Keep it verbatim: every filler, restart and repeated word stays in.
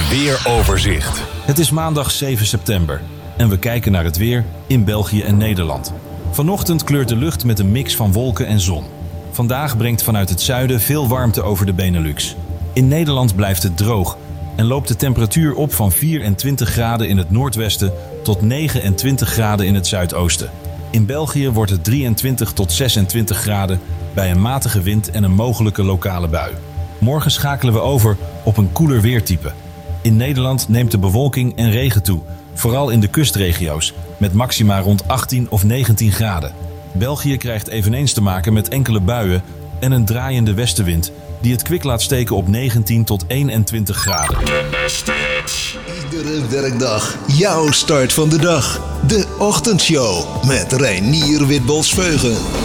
Het weeroverzicht. Het is maandag zeven september en we kijken naar het weer in België en Nederland. Vanochtend kleurt de lucht met een mix van wolken en zon. Vandaag brengt vanuit het zuiden veel warmte over de Benelux. In Nederland blijft het droog en loopt de temperatuur op van vierentwintig graden in het noordwesten tot negenentwintig graden in het zuidoosten. In België wordt het drieëntwintig tot zesentwintig graden bij een matige wind en een mogelijke lokale bui. Morgen schakelen we over op een koeler weertype. In Nederland neemt de bewolking en regen toe, vooral in de kustregio's, met maxima rond achttien of negentien graden. België krijgt eveneens te maken met enkele buien en een draaiende westenwind die het kwik laat steken op negentien tot eenentwintig graden. Iedere werkdag jouw start van de dag. De Ochtendshow met Reinier Witbols-Veugen.